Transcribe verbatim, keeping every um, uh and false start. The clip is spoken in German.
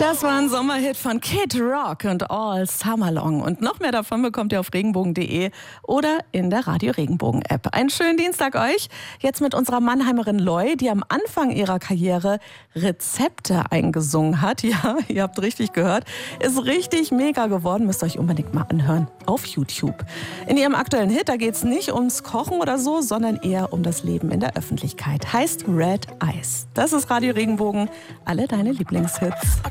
Das war ein Sommerhit von Kid Rock und All Summer Long. Und noch mehr davon bekommt ihr auf regenbogen punkt de oder in der Radio Regenbogen App. Einen schönen Dienstag euch. Jetzt mit unserer Mannheimerin Loy, die am Anfang ihrer Karriere Rezepte eingesungen hat. Ja, ihr habt richtig gehört. Ist richtig mega geworden. Müsst ihr euch unbedingt mal anhören auf YouTube. In ihrem aktuellen Hit, da geht es nicht ums Kochen oder so, sondern eher um das Leben in der Öffentlichkeit. Heißt Red Eyes. Das ist Radio Regenbogen. Alle deine Lieblingshits.